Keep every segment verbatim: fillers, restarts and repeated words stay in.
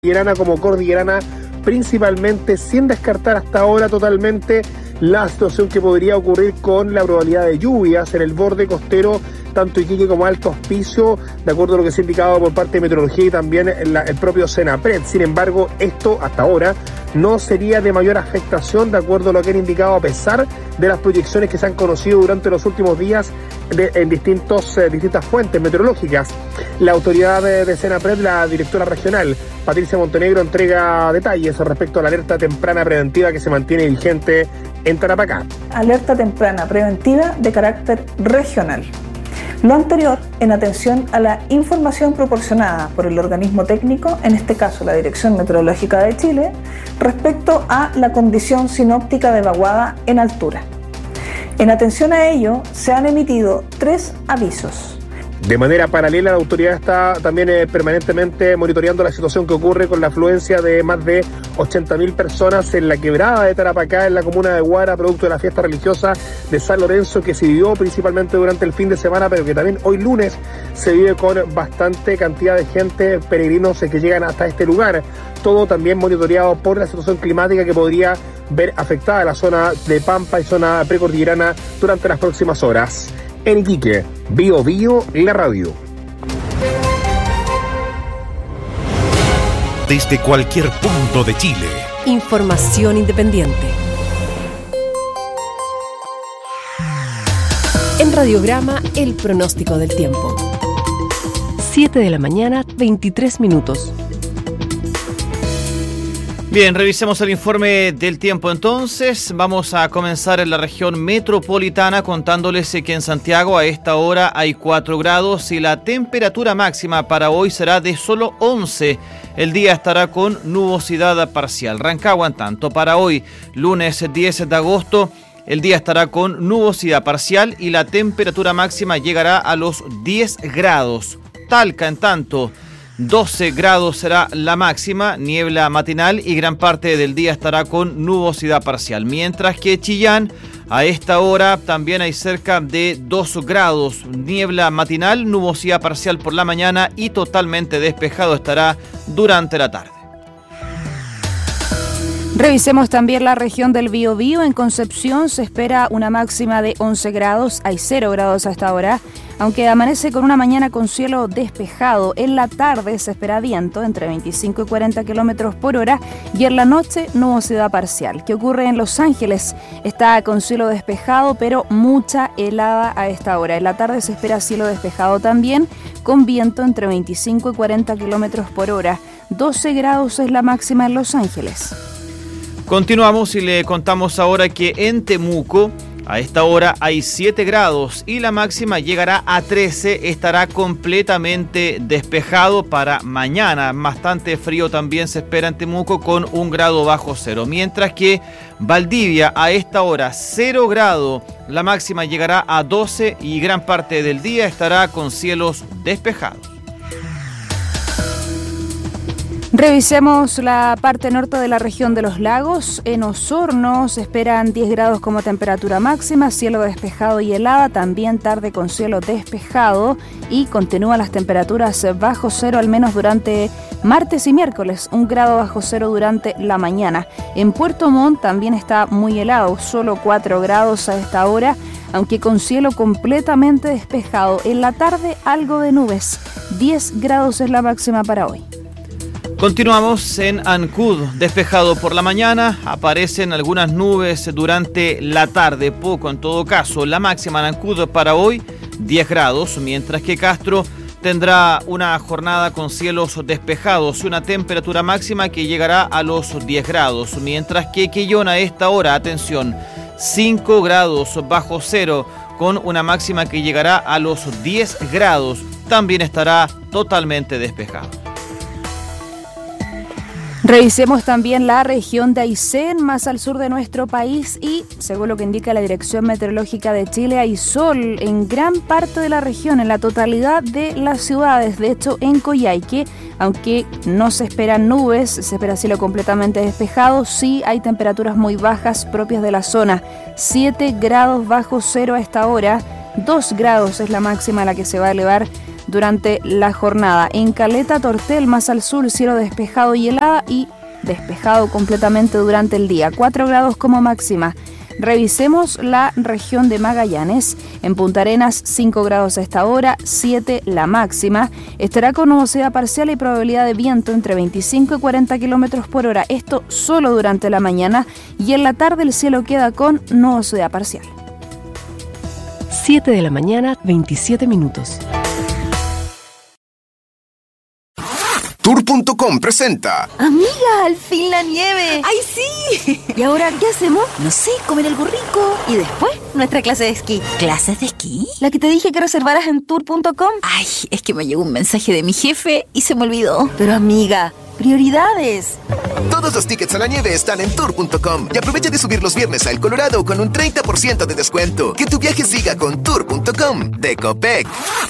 cordillerana como cordillerana principalmente, sin descartar hasta ahora totalmente la situación que podría ocurrir con la probabilidad de lluvias en el borde costero, tanto Iquique como Alto Hospicio, de acuerdo a lo que se ha indicado por parte de Meteorología y también la, el propio Senapred. Sin embargo, esto hasta ahora no sería de mayor afectación, de acuerdo a lo que han indicado, a pesar de las proyecciones que se han conocido durante los últimos días de, en distintos, eh, distintas fuentes meteorológicas. La autoridad de, de Senapred, la directora regional, Patricia Montenegro, entrega detalles respecto a la alerta temprana preventiva que se mantiene vigente en Tarapacá. Alerta temprana preventiva de carácter regional. Lo anterior en atención a la información proporcionada por el organismo técnico, en este caso la Dirección Meteorológica de Chile, respecto a la condición sinóptica de vaguada en altura. En atención a ello, se han emitido tres avisos. De manera paralela, la autoridad está también eh, permanentemente monitoreando la situación que ocurre con la afluencia de más de ochenta mil personas en la quebrada de Tarapacá, en la comuna de Huara, producto de la fiesta religiosa de San Lorenzo, que se vivió principalmente durante el fin de semana, pero que también hoy lunes se vive con bastante cantidad de gente, peregrinos que llegan hasta este lugar. Todo también monitoreado por la situación climática que podría ver afectada la zona de Pampa y zona precordillerana durante las próximas horas. En Iquique, Bio Bio, la radio. Desde cualquier punto de Chile. Información independiente. En Radiograma, el pronóstico del tiempo. siete de la mañana, veintitrés minutos. Bien, revisemos el informe del tiempo entonces. Vamos a comenzar en la región metropolitana contándoles que en Santiago a esta hora hay cuatro grados y la temperatura máxima para hoy será de solo once. El día estará con nubosidad parcial. Rancagua, en tanto, para hoy, lunes diez de agosto, el día estará con nubosidad parcial y la temperatura máxima llegará a los diez grados. Talca, en tanto, doce grados será la máxima, niebla matinal y gran parte del día estará con nubosidad parcial. Mientras que Chillán, a esta hora también hay cerca de dos grados, niebla matinal, nubosidad parcial por la mañana y totalmente despejado estará durante la tarde. Revisemos también la región del Biobío. En Concepción se espera una máxima de once grados, hay cero grados a esta hora, aunque amanece con una mañana con cielo despejado. En la tarde se espera viento entre veinticinco y cuarenta kilómetros por hora y en la noche nubosidad parcial. ¿Qué ocurre en Los Ángeles? Está con cielo despejado, pero mucha helada a esta hora. En la tarde se espera cielo despejado también, con viento entre veinticinco y cuarenta kilómetros por hora. doce grados es la máxima en Los Ángeles. Continuamos y le contamos ahora que en Temuco a esta hora hay siete grados y la máxima llegará a trece, estará completamente despejado para mañana. Bastante frío también se espera en Temuco con un grado bajo cero. Mientras que Valdivia a esta hora cero grado, la máxima llegará a doce y gran parte del día estará con cielos despejados. Revisemos la parte norte de la región de los lagos. En Osorno se esperan diez grados como temperatura máxima, cielo despejado y helada, también tarde con cielo despejado y continúan las temperaturas bajo cero al menos durante martes y miércoles, un grado bajo cero durante la mañana. En Puerto Montt también está muy helado, solo cuatro grados a esta hora, aunque con cielo completamente despejado. En la tarde algo de nubes, diez grados es la máxima para hoy. Continuamos en Ancud, despejado por la mañana, aparecen algunas nubes durante la tarde, poco en todo caso. La máxima en Ancud para hoy, diez grados, mientras que Castro tendrá una jornada con cielos despejados y una temperatura máxima que llegará a los diez grados, mientras que Quillón a esta hora, atención, cinco grados bajo cero, con una máxima que llegará a los diez grados, también estará totalmente despejado. Revisemos también la región de Aysén, más al sur de nuestro país y, según lo que indica la Dirección Meteorológica de Chile, hay sol en gran parte de la región, en la totalidad de las ciudades. De hecho, en Coyhaique, aunque no se esperan nubes, se espera cielo completamente despejado, sí hay temperaturas muy bajas propias de la zona. siete grados bajo cero a esta hora, dos grados es la máxima a la que se va a elevar durante la jornada. En Caleta, Tortel, más al sur, cielo despejado y helada y despejado completamente durante el día. cuatro grados como máxima. Revisemos la región de Magallanes. En Punta Arenas, cinco grados a esta hora, siete la máxima. Estará con nubosidad parcial y probabilidad de viento entre veinticinco y cuarenta kilómetros por hora. Esto solo durante la mañana, y en la tarde el cielo queda con nubosidad parcial. siete de la mañana, veintisiete minutos. Tour punto com presenta. Amiga, al fin la nieve. ¡Ay, sí! ¿Y ahora qué hacemos? No sé, comer algo rico. Y después, nuestra clase de esquí. ¿Clases de esquí? La que te dije que reservaras en tour punto com. Ay, es que me llegó un mensaje de mi jefe y se me olvidó. Pero amiga, prioridades. Todos los tickets a la nieve están en tour punto com y aprovecha de subir los viernes a El Colorado con un treinta por ciento de descuento. Que tu viaje siga con tour punto com de Copec.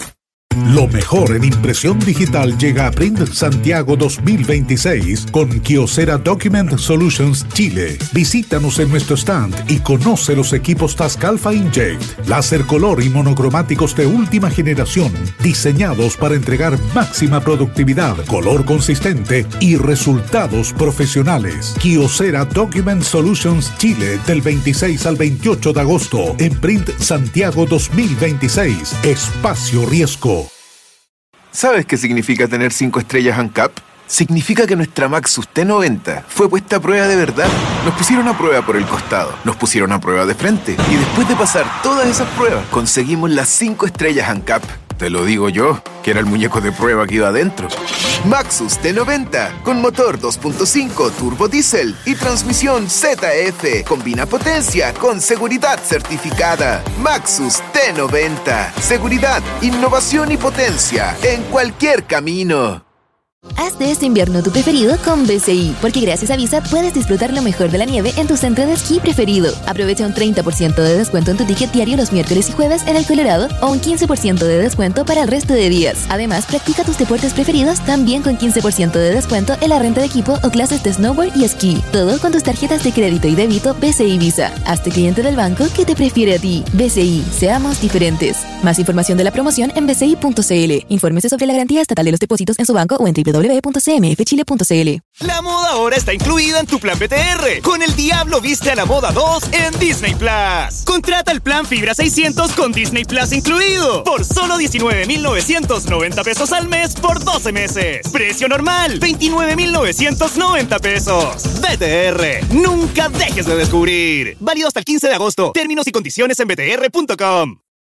Lo mejor en impresión digital llega a Print Santiago dos mil veintiséis con Kyocera Document Solutions Chile. Visítanos en nuestro stand y conoce los equipos Tascalfa Inkjet, láser color y monocromáticos de última generación, diseñados para entregar máxima productividad, color consistente y resultados profesionales. Kyocera Document Solutions Chile, del veintiséis al veintiocho de agosto en Print Santiago dos mil veintiséis. Espacio Riesgo. ¿Sabes qué significa tener cinco estrellas ANCAP? Significa que nuestra Maxus T noventa fue puesta a prueba de verdad. Nos pusieron a prueba por el costado, nos pusieron a prueba de frente, y después de pasar todas esas pruebas, conseguimos las cinco estrellas ANCAP. Te lo digo yo, que era el muñeco de prueba que iba adentro. Maxus T noventa, con motor dos punto cinco turbo diésel y transmisión Z F. Combina potencia con seguridad certificada. Maxus T noventa. Seguridad, innovación y potencia en cualquier camino. Haz de este invierno tu preferido con B C I, porque gracias a Visa puedes disfrutar lo mejor de la nieve en tu centro de esquí preferido. Aprovecha un treinta por ciento de descuento en tu ticket diario los miércoles y jueves en El Colorado o un quince por ciento de descuento para el resto de días. Además, practica tus deportes preferidos también con quince por ciento de descuento en la renta de equipo o clases de snowboard y esquí. Todo con tus tarjetas de crédito y débito B C I Visa. Hazte cliente del banco que te prefiere a ti. B C I, seamos diferentes. Más información de la promoción en b c i punto c l. Infórmese sobre la garantía estatal de los depósitos en su banco o en doble u doble u doble u punto c m f chile punto c l. La moda ahora está incluida en tu plan B T R. Con El Diablo Viste a la Moda dos en Disney Plus. Contrata el plan Fibra seiscientos con Disney Plus incluido por solo diecinueve mil novecientos noventa pesos al mes por doce meses. Precio normal, veintinueve mil novecientos noventa pesos. B T R, nunca dejes de descubrir. Válido hasta el quince de agosto. Términos y condiciones en b t r punto com.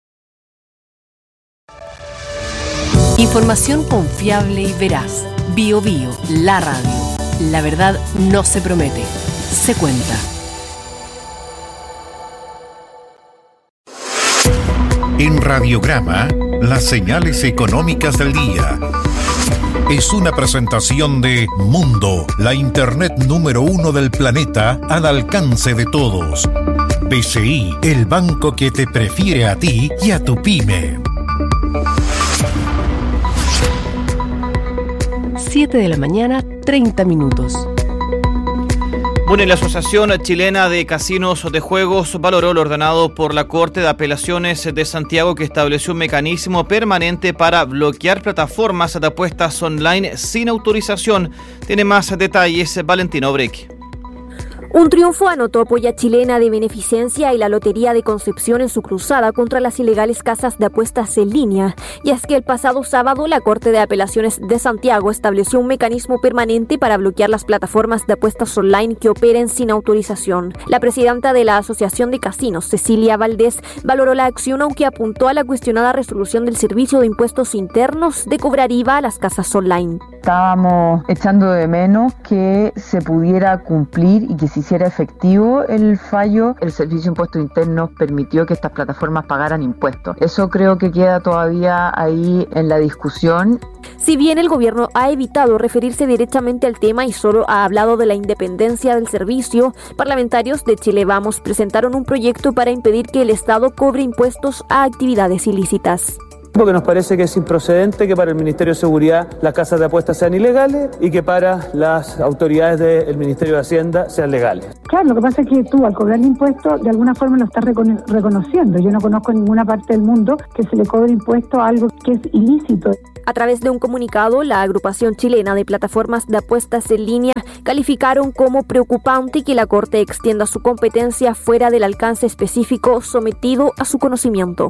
Información confiable y veraz. Bio Bio, la radio. La verdad no se promete, se cuenta. En Radiograma, las señales económicas del día. Es una presentación de Mundo, la internet número uno del planeta al alcance de todos. B C I, el banco que te prefiere a ti y a tu pyme. siete de la mañana, treinta minutos. Bueno, y la Asociación Chilena de Casinos de Juegos valoró lo ordenado por la Corte de Apelaciones de Santiago, que estableció un mecanismo permanente para bloquear plataformas de apuestas online sin autorización. Tiene más detalles Valentina Obrequi. Un triunfo anotó Apoya Chilena de Beneficencia y la Lotería de Concepción en su cruzada contra las ilegales casas de apuestas en línea. Y es que el pasado sábado la Corte de Apelaciones de Santiago estableció un mecanismo permanente para bloquear las plataformas de apuestas online que operen sin autorización. La presidenta de la Asociación de Casinos, Cecilia Valdés, valoró la acción, aunque apuntó a la cuestionada resolución del Servicio de Impuestos Internos de cobrar I V A a las casas online. Estábamos echando de menos que se pudiera cumplir y que se hiciera efectivo el fallo. El Servicio de Impuestos Internos permitió que estas plataformas pagaran impuestos. Eso creo que queda todavía ahí en la discusión. Si bien el gobierno ha evitado referirse directamente al tema y solo ha hablado de la independencia del servicio, parlamentarios de Chile Vamos presentaron un proyecto para impedir que el Estado cobre impuestos a actividades ilícitas. Porque nos parece que es improcedente que para el Ministerio de Seguridad las casas de apuestas sean ilegales y que para las autoridades del Ministerio de Hacienda sean legales. Claro, lo que pasa es que tú al cobrar impuestos de alguna forma lo estás recono- reconociendo. Yo no conozco en ninguna parte del mundo que se le cobre impuesto a algo que es ilícito. A través de un comunicado, la agrupación chilena de plataformas de apuestas en línea calificaron como preocupante que la Corte extienda su competencia fuera del alcance específico sometido a su conocimiento.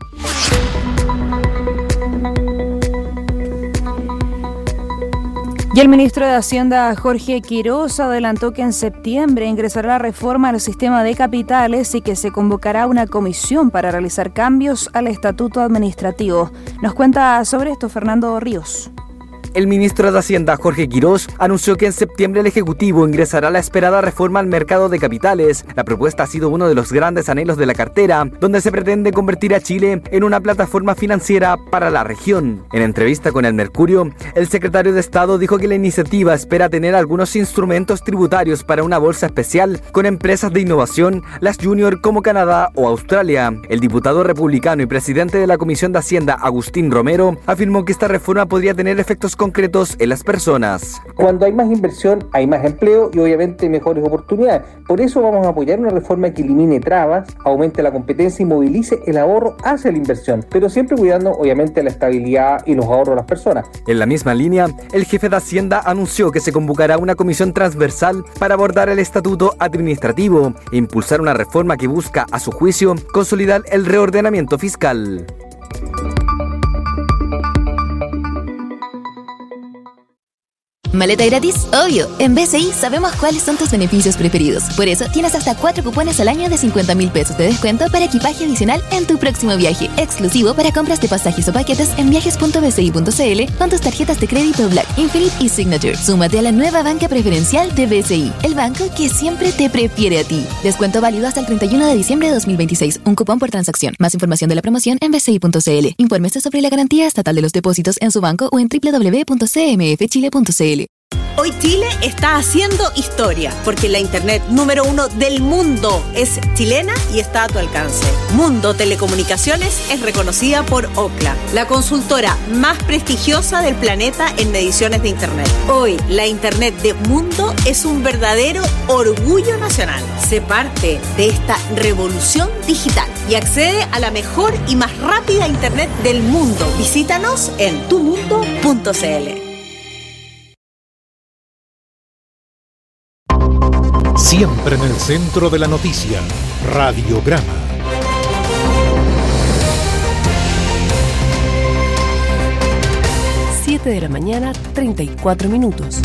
Y el ministro de Hacienda, Jorge Quirós, adelantó que en septiembre ingresará la reforma al sistema de capitales y que se convocará una comisión para realizar cambios al estatuto administrativo. Nos cuenta sobre esto Fernando Ríos. El ministro de Hacienda, Jorge Quirós, anunció que en septiembre el Ejecutivo ingresará la esperada reforma al mercado de capitales. La propuesta ha sido uno de los grandes anhelos de la cartera, donde se pretende convertir a Chile en una plataforma financiera para la región. En entrevista con El Mercurio, el secretario de Estado dijo que la iniciativa espera tener algunos instrumentos tributarios para una bolsa especial con empresas de innovación, las junior como Canadá o Australia. El diputado republicano y presidente de la Comisión de Hacienda, Agustín Romero, afirmó que esta reforma podría tener efectos concretos en las personas. Cuando hay más inversión, hay más empleo y obviamente mejores oportunidades. Por eso vamos a apoyar una reforma que elimine trabas, aumente la competencia y movilice el ahorro hacia la inversión, pero siempre cuidando obviamente la estabilidad y los ahorros de las personas. En la misma línea, el jefe de Hacienda anunció que se convocará una comisión transversal para abordar el estatuto administrativo e impulsar una reforma que busca, a su juicio, consolidar el reordenamiento fiscal. ¿Maleta gratis? Obvio. En B C I sabemos cuáles son tus beneficios preferidos. Por eso tienes hasta cuatro cupones al año de cincuenta mil pesos de descuento para equipaje adicional en tu próximo viaje. Exclusivo para compras de pasajes o paquetes en viajes punto b c i punto c l con tus tarjetas de crédito Black, Infinite y Signature. Súmate a la nueva banca preferencial de B C I, el banco que siempre te prefiere a ti. Descuento válido hasta el treinta y uno de diciembre de dos mil veintiséis. Un cupón por transacción. Más información de la promoción en b c i punto c l. Infórmese sobre la garantía estatal de los depósitos en su banco o en doble u doble u doble u punto c m f chile punto c l. Hoy Chile está haciendo historia, porque la internet número uno del mundo es chilena y está a tu alcance. Mundo Telecomunicaciones es reconocida por Ookla, la consultora más prestigiosa del planeta en mediciones de internet. Hoy, la internet de Mundo es un verdadero orgullo nacional. Sé parte de esta revolución digital y accede a la mejor y más rápida internet del mundo. Visítanos en tu mundo punto c l. Siempre en el centro de la noticia, Radiograma. siete de la mañana, treinta y cuatro minutos.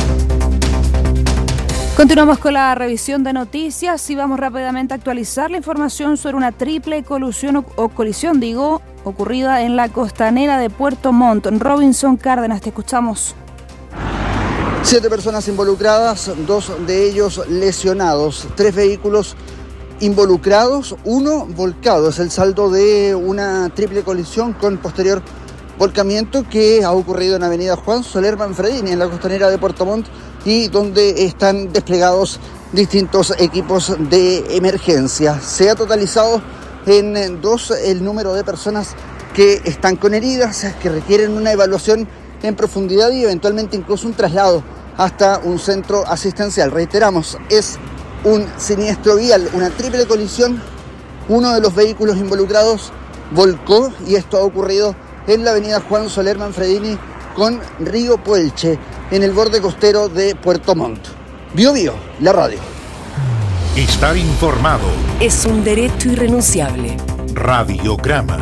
Continuamos con la revisión de noticias y vamos rápidamente a actualizar la información sobre una triple colusión o, o colisión, digo, ocurrida en la costanera de Puerto Montt. Robinson Cárdenas, te escuchamos. Siete personas involucradas, dos de ellos lesionados, tres vehículos involucrados, uno volcado. Es el saldo de una triple colisión con posterior volcamiento que ha ocurrido en avenida Juan Soler Manfredini, en la costanera de Puerto Montt, y donde están desplegados distintos equipos de emergencia. Se ha totalizado en dos el número de personas que están con heridas, que requieren una evaluación en profundidad y eventualmente incluso un traslado hasta un centro asistencial. Reiteramos, es un siniestro vial, una triple colisión. Uno de los vehículos involucrados volcó y esto ha ocurrido en la avenida Juan Soler Manfredini con Río Puelche, en el borde costero de Puerto Montt. Bio Bio, la radio. Estar informado es un derecho irrenunciable. Radiograma.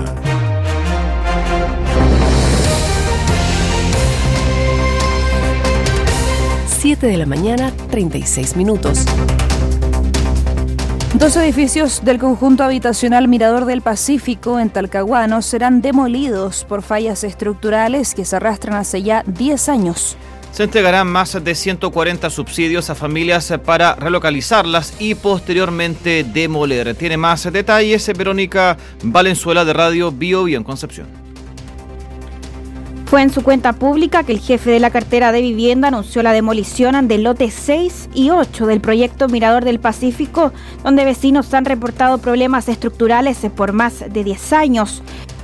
siete de la mañana, treinta y seis minutos. Dos edificios del conjunto habitacional Mirador del Pacífico en Talcahuano serán demolidos por fallas estructurales que se arrastran hace ya diez años. Se entregarán más de ciento cuarenta subsidios a familias para relocalizarlas y posteriormente demoler. Tiene más detalles Verónica Valenzuela de Radio Bio Bio en Concepción. Fue en su cuenta pública que el jefe de la cartera de vivienda anunció la demolición del lote seis y ocho del proyecto Mirador del Pacífico, donde vecinos han reportado problemas estructurales por más de diez años.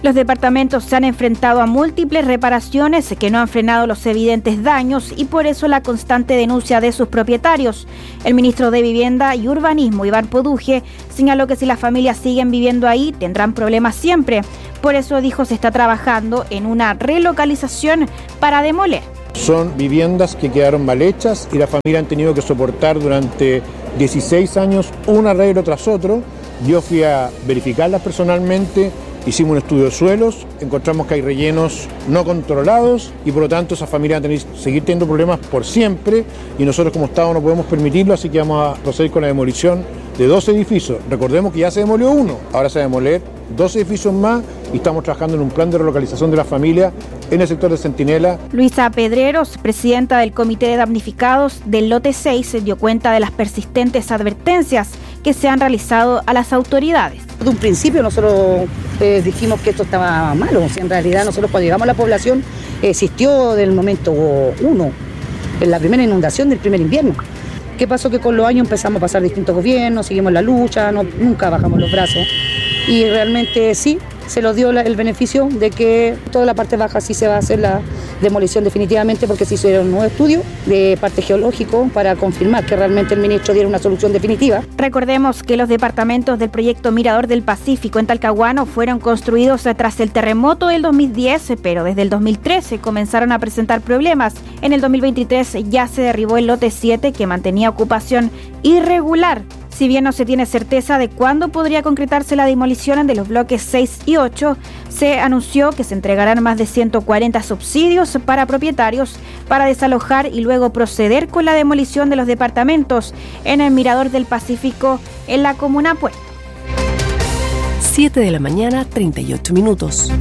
Los departamentos se han enfrentado a múltiples reparaciones que no han frenado los evidentes daños y por eso la constante denuncia de sus propietarios. El ministro de Vivienda y Urbanismo, Iván Poduje, señaló que si las familias siguen viviendo ahí tendrán problemas siempre. Por eso, dijo, se está trabajando en una relocalización para demoler. Son viviendas que quedaron mal hechas y la familia han tenido que soportar durante dieciséis años un arreglo tras otro. Yo fui a verificarlas personalmente, hicimos un estudio de suelos, encontramos que hay rellenos no controlados y por lo tanto esas familias van a tener que seguir teniendo problemas por siempre y nosotros como Estado no podemos permitirlo, así que vamos a proceder con la demolición de dos edificios. Recordemos que ya se demolió uno, ahora se va a demoler dos edificios más y estamos trabajando en un plan de relocalización de la familia en el sector de Centinela. Luisa Pedreros, presidenta del Comité de Damnificados del lote seis, se dio cuenta de las persistentes advertencias que se han realizado a las autoridades. De un principio nosotros eh, dijimos que esto estaba malo, o sea, en realidad nosotros cuando llegamos a la población existió del momento uno, en la primera inundación del primer invierno. ¿Qué pasó? Que con los años empezamos a pasar distintos gobiernos, seguimos la lucha, no, nunca bajamos los brazos y realmente sí, se nos dio la, el beneficio de que toda la parte baja sí se va a hacer la demolición definitivamente porque se hicieron un nuevo estudio de parte geológico para confirmar que realmente el ministro diera una solución definitiva. Recordemos que los departamentos del proyecto Mirador del Pacífico en Talcahuano fueron construidos tras el terremoto del dos mil diez, pero desde el dos mil trece comenzaron a presentar problemas. En el dos mil veintitrés ya se derribó el lote siete que mantenía ocupación irregular. Si bien no se tiene certeza de cuándo podría concretarse la demolición de los bloques seis y ocho, se anunció que se entregarán más de ciento cuarenta subsidios para propietarios para desalojar y luego proceder con la demolición de los departamentos en el Mirador del Pacífico en la comuna Puerto. siete de la mañana, treinta y ocho minutos.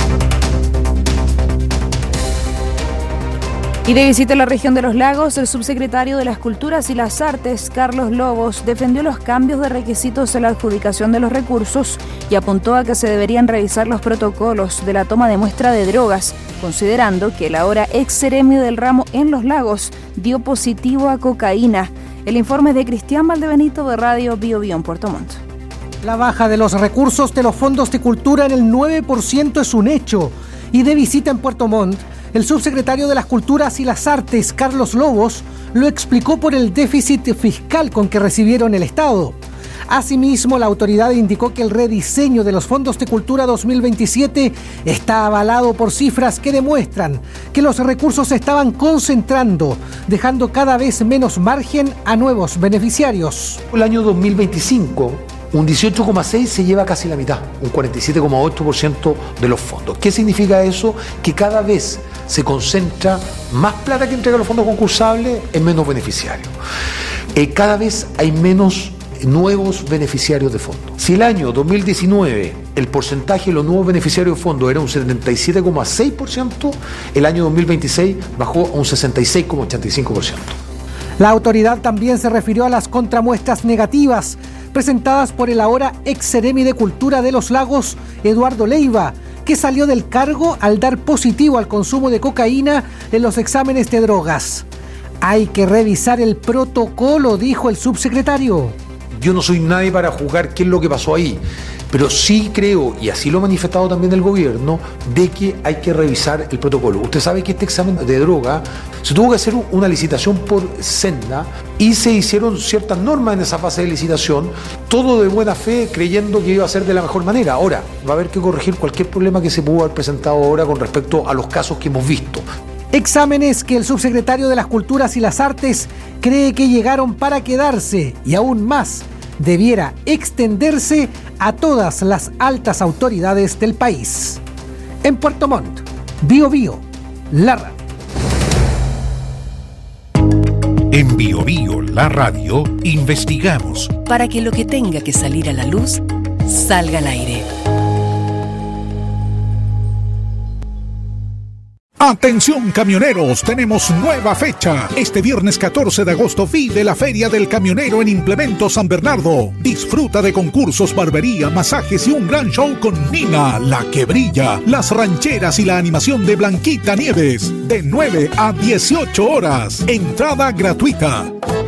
Y de visita a la región de los lagos, el subsecretario de las Culturas y las Artes, Carlos Lobos, defendió los cambios de requisitos en la adjudicación de los recursos y apuntó a que se deberían revisar los protocolos de la toma de muestra de drogas, considerando que el ahora ex seremio del ramo en los lagos dio positivo a cocaína. El informe es de Cristian Valdebenito de Radio Bio Bio en Puerto Montt. La baja de los recursos de los fondos de cultura en el nueve por ciento es un hecho. Y de visita en Puerto Montt, el subsecretario de las Culturas y las Artes, Carlos Lobos, lo explicó por el déficit fiscal con que recibieron el Estado. Asimismo, la autoridad indicó que el rediseño de los fondos de cultura dos mil veintisiete está avalado por cifras que demuestran que los recursos se estaban concentrando, dejando cada vez menos margen a nuevos beneficiarios. El año dos mil veinticinco, un dieciocho coma seis por ciento se lleva casi la mitad, un cuarenta y siete coma ocho por ciento de los fondos. ¿Qué significa eso? Que cada vez se concentra más plata que entrega los fondos concursables en menos beneficiarios. Eh, cada vez hay menos nuevos beneficiarios de fondos. Si el año dos mil diecinueve el porcentaje de los nuevos beneficiarios de fondos era un setenta y siete coma seis por ciento, el año dos mil veintiséis bajó a un sesenta y seis coma ochenta y cinco por ciento. La autoridad también se refirió a las contramuestras negativas presentadas por el ahora ex seremi de Cultura de los Lagos, Eduardo Leiva, que salió del cargo al dar positivo al consumo de cocaína en los exámenes de drogas. Hay que revisar el protocolo, dijo el subsecretario. Yo no soy nadie para juzgar qué es lo que pasó ahí, pero sí creo, y así lo ha manifestado también el gobierno, de que hay que revisar el protocolo. Usted sabe que este examen de droga se tuvo que hacer una licitación por senda y se hicieron ciertas normas en esa fase de licitación, todo de buena fe, creyendo que iba a ser de la mejor manera. Ahora, va a haber que corregir cualquier problema que se pudo haber presentado ahora con respecto a los casos que hemos visto. Exámenes que el subsecretario de las Culturas y las Artes cree que llegaron para quedarse y aún más debiera extenderse a todas las altas autoridades del país. En Puerto Montt, Bio Bio, la radio. En Bio Bio, la radio, investigamos para que lo que tenga que salir a la luz salga al aire. Atención camioneros, tenemos nueva fecha. Este viernes catorce de agosto vive la Feria del Camionero en Implemento San Bernardo. Disfruta de concursos, barbería, masajes y un gran show con Nina, la que brilla, las rancheras y la animación de Blanquita Nieves. De nueve a dieciocho horas. Entrada gratuita.